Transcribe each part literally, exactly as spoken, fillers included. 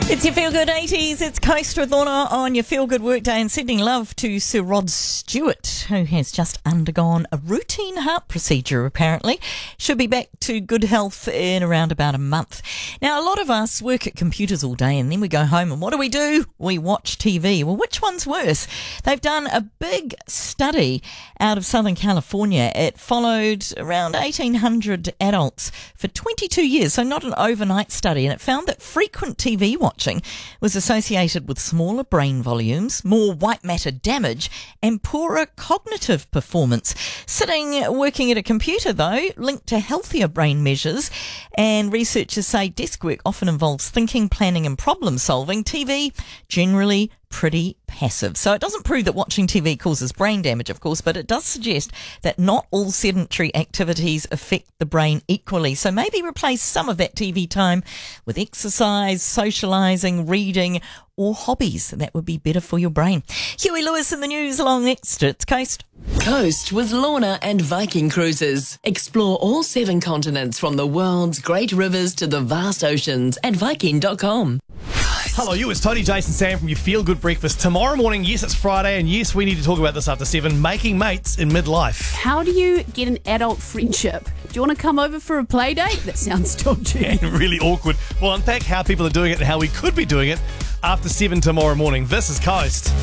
It's your Feel Good eighties. It's Coast with Lorna on your Feel Good Workday, and sending love to Sir Rod Stewart, who has just undergone a routine heart procedure, apparently. Should be back to good health in around about a month. Now, a lot of us work at computers all day and then we go home and what do we do? We watch T V. Well, which one's worse? They've done a big study out of Southern California. It followed around eighteen hundred adults for twenty-two years, so not an overnight study, and it found that frequent T V watching was associated with smaller brain volumes, more white matter damage, and poorer cognitive performance. Sitting working at a computer, though, linked to healthier brain measures, and researchers say desk work often involves thinking, planning and problem solving. T V generally pretty passive. So it doesn't prove that watching T V causes brain damage, of course, but it does suggest that not all sedentary activities affect the brain equally. So maybe replace some of that T V time with exercise, socialising, reading, or hobbies. That would be better for your brain. Huey Lewis in the news along next. It's Coast. Coast with Lorna and Viking Cruises. Explore all seven continents from the world's great rivers to the vast oceans at Viking dot com. Hello, you. It's Tony, Jason, Sam from your Feel Good Breakfast. Tomorrow morning, yes, it's Friday, and yes, we need to talk about this after seven, making mates in midlife. How do you get an adult friendship? Do you want to come over for a play date? That sounds dodgy. And really awkward. We'll unpack how people are doing it and how we could be doing it after seven tomorrow morning. This is Coast.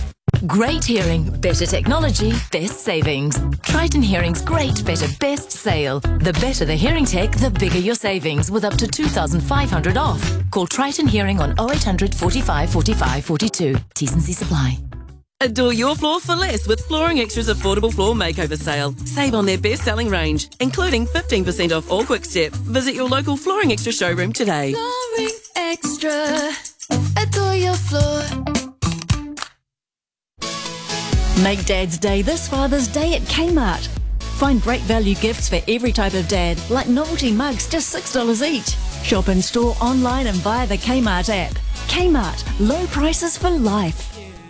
Great hearing, better technology, best savings. Triton Hearing's great, better, best sale. The better the hearing tech, the bigger your savings, with up to two thousand five hundred dollars off. Call Triton Hearing on oh eight hundred, forty-five, forty-five, forty-two. T's and C's apply. Adore your floor for less with Flooring Extra's affordable floor makeover sale. Save on their best-selling range, including fifteen percent off all Quickstep. Visit your local Flooring Extra showroom today. Flooring Extra. Adore your floor. Make Dad's Day this Father's Day at Kmart. Find great value gifts for every type of dad, like novelty mugs, just six dollars each. Shop in store, online and via the Kmart app. Kmart, low prices for life.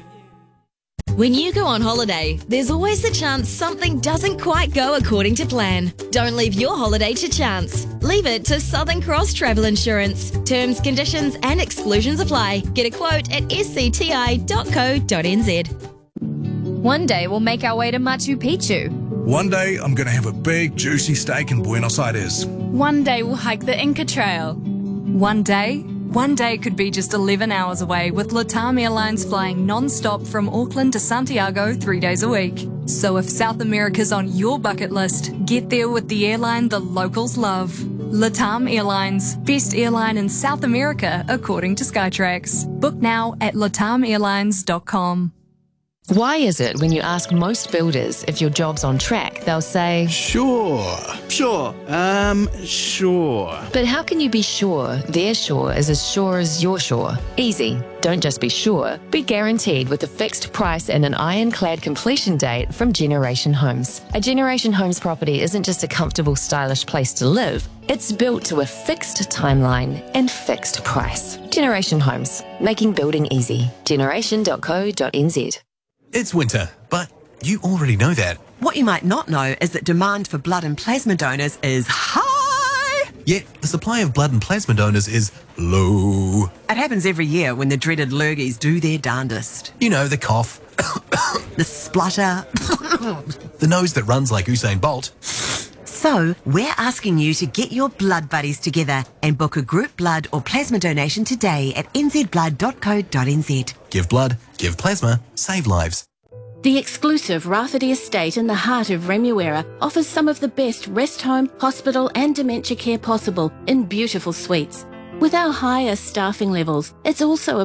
When you go on holiday, there's always the chance something doesn't quite go according to plan. Don't leave your holiday to chance. Leave it to Southern Cross Travel Insurance. Terms, conditions and exclusions apply. Get a quote at s c t i dot co dot n z. One day we'll make our way to Machu Picchu. One day I'm going to have a big, juicy steak in Buenos Aires. One day we'll hike the Inca Trail. One day? One day could be just eleven hours away, with LATAM Airlines flying non-stop from Auckland to Santiago three days a week. So if South America's on your bucket list, get there with the airline the locals love. LATAM Airlines, best airline in South America according to Skytrax. Book now at latam airlines dot com. Why is it when you ask most builders if your job's on track, they'll say, Sure, sure, um, sure. But how can you be sure their sure is as sure as your sure? Easy. Don't just be sure, be guaranteed with a fixed price and an ironclad completion date from Generation Homes. A Generation Homes property isn't just a comfortable, stylish place to live. It's built to a fixed timeline and fixed price. Generation Homes, making building easy. generation dot co dot n z. It's winter, but you already know that. What you might not know is that demand for blood and plasma donors is high. Yet the supply of blood and plasma donors is low. It happens every year when the dreaded lurgies do their darndest. You know, the cough. The splutter. The nose that runs like Usain Bolt. So, we're asking you to get your blood buddies together and book a group blood or plasma donation today at n z blood dot co dot n z. Give blood, give plasma, save lives. The exclusive Rafferty Estate in the heart of Remuera offers some of the best rest home, hospital and dementia care possible in beautiful suites. With our highest staffing levels, it's also a